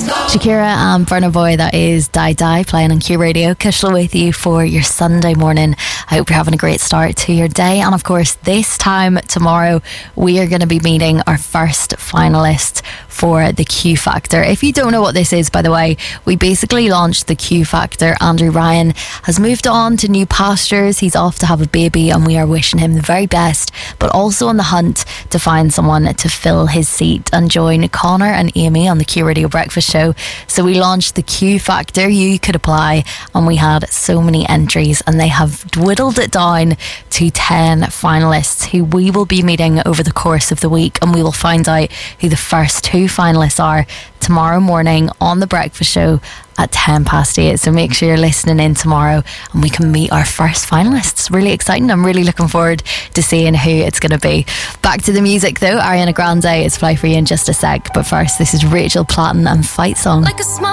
Shakira and Burna Boy, that is Die Die, playing on Q Radio. Kushla with you for your Sunday morning. I hope you're having a great start to your day. And of course, this time tomorrow, we are going to be meeting our first finalist for the Q Factor. If you don't know what this is, by the way, we basically launched the Q Factor. Andrew Ryan has moved on to new pastures. He's off to have a baby, and we are wishing him the very best, but also on the hunt to find someone to fill his seat and join Connor and Amy on the Q Radio Breakfast Show. So we launched the Q Factor. You could apply, and we had so many entries, and they have whittled it down to 10 finalists who we will be meeting over the course of the week, and we will find out who the first two finalists are tomorrow morning on the Breakfast Show at 8:10. So make sure you're listening in tomorrow and we can meet our first finalists. Really exciting. I'm really looking forward to seeing who it's going to be. Back to the music though. Ariana Grande is Fly For You in just a sec, but first this is Rachel Platten and Fight Song. Like a